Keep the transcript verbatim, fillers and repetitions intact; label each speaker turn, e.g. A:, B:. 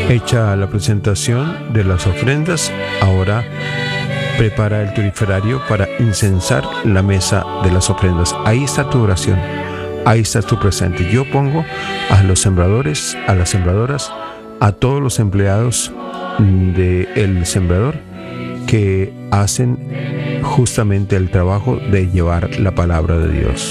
A: Hecha la presentación de las ofrendas, ahora prepara el turiferario para incensar la mesa de las ofrendas. Ahí está tu oración, ahí está tu presente. Yo pongo a los sembradores, a las sembradoras, a todos los empleados del sembrador que hacen justamente el trabajo de llevar la palabra de Dios.